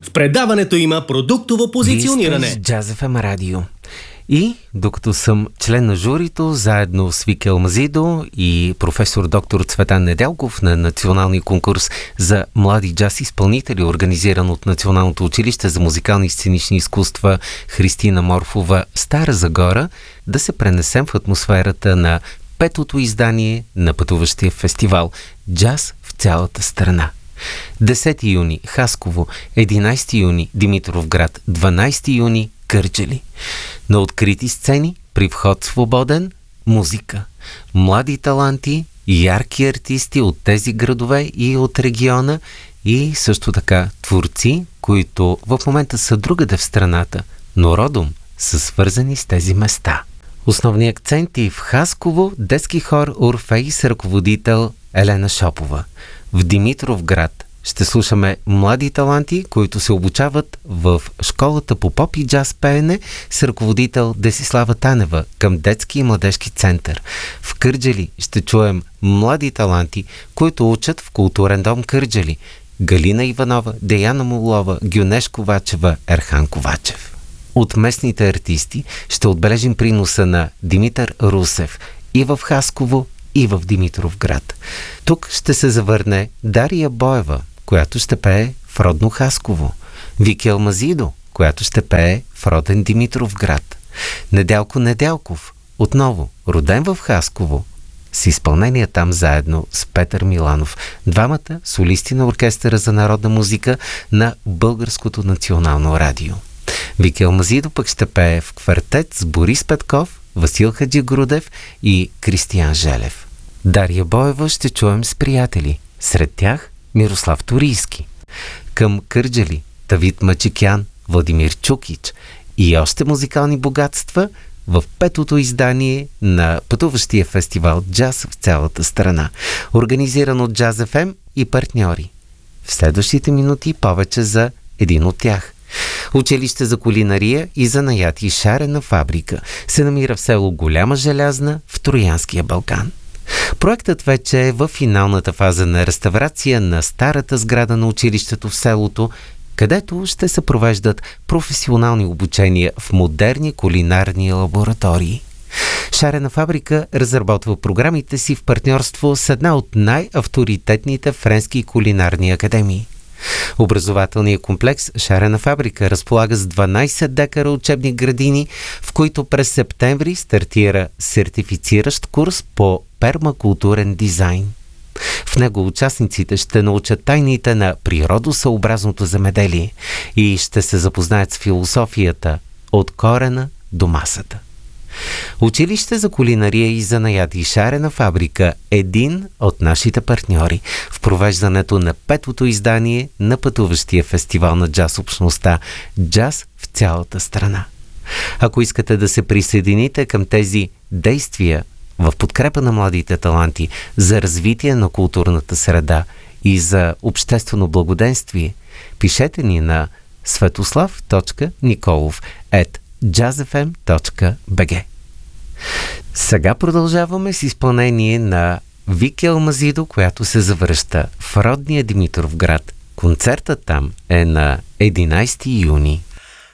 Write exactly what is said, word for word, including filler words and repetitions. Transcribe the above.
В предаването има продуктово позициониране. Вие сте с Джаз еф ем радио. И докато съм член на журито, заедно с Вики Алмазидо и професор доктор Цветан Неделков на националния конкурс за млади джаз изпълнители, организиран от Националното училище за музикални и сценични изкуства Христина Морфова, Стара Загора, да се пренесем в атмосферата на петото издание на пътуващия фестивал «Джаз в цялата страна». десети юни Хасково, единайсети юни Димитровград, дванайсети юни Кърджали. На открити сцени, при вход свободен, музика. Млади таланти, ярки артисти от тези градове и от региона и също така творци, които в момента са другаде в страната, но родом са свързани с тези места. Основни акценти в Хасково, детски хор Орфей с ръководител Елена Шопова. В Димитровград ще слушаме млади таланти, които се обучават в школата по поп и джаз пеене с ръководител Десислава Танева към детски и младежки център. В Кърджали ще чуем млади таланти, които учат в културен дом Кърджали. Галина Иванова, Деяна Молова, Гюнеш Ковачева, Ерхан Ковачев. От местните артисти ще отбележим приноса на Димитър Русев и в Хасково, и в Димитровград. Тук ще се завърне Дария Боева, която ще пее в родно Хасково. Вики Алмазидо, която ще пее в роден Димитровград. Недялко Неделков, отново роден в Хасково, с изпълнение там заедно с Петър Миланов, двамата солисти на Оркестъра за народна музика на Българското национално радио. Вики Алмазидо пък ще пее в квартет с Борис Петков, Васил Хаджигрудев и Кристиян Желев. Дария Боева ще чуем с приятели. Сред тях Мирослав Турийски. Към Кърджали Давид Мачикян, Владимир Чукич и още музикални богатства в петото издание на пътуващия фестивал «Джаз в цялата страна», организиран от Джаз еф ем и партньори. В следващите минути повече за един от тях. Училище за кулинария и занаяти Шарена фабрика се намира в село Голяма Желязна в Троянския Балкан. Проектът вече е в финалната фаза на реставрация на старата сграда на училището в селото, където ще се провеждат професионални обучения в модерни кулинарни лаборатории. Шарена фабрика разработва програмите си в партньорство с една от най-авторитетните френски кулинарни академии. Образователният комплекс Шарена фабрика разполага с дванайсет декара учебни градини, в които през септември стартира сертифициращ курс по пермакултурен дизайн. В него участниците ще научат тайните на природосъобразното земеделие и ще се запознаят с философията от корена до масата. Училище за кулинария и занаяти Шарена фабрика е един от нашите партньори в провеждането на петото издание на пътуващия фестивал на джаз общността «Джаз в цялата страна». Ако искате да се присъедините към тези действия в подкрепа на младите таланти за развитие на културната среда и за обществено благоденствие, пишете ни на светослав точка николов ет джаз еф ем точка би джи. Сега продължаваме с изпълнение на Вики Алмазидо, която се завръща в родния Димитровград. Концертът там е на единайсети юни